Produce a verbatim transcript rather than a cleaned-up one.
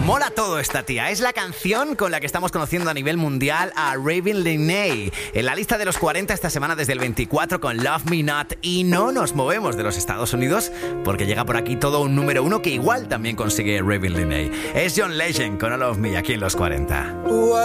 Mola todo esta tía. Es la canción con la que estamos conociendo a nivel mundial a Raven Leigh. En la lista de los cuarenta esta semana desde el veinticuatro con Love Me Not. Y no nos movemos de los Estados Unidos porque llega por aquí todo un número uno que igual también consigue Raven Leigh. Es John Legend con All of Me aquí en los cuarenta.